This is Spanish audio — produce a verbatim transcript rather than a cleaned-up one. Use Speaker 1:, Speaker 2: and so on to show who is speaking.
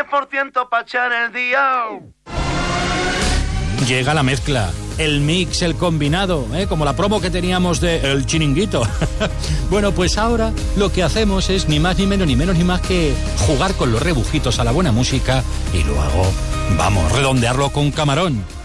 Speaker 1: por ciento para echar el día.
Speaker 2: Llega la mezcla, el mix, el combinado, ¿eh? Como la promo que teníamos de El Chiringuito. Bueno, pues ahora lo que hacemos es ni más ni menos, ni menos ni más que jugar con los rebujitos a la buena música y luego, vamos, redondearlo con camarón.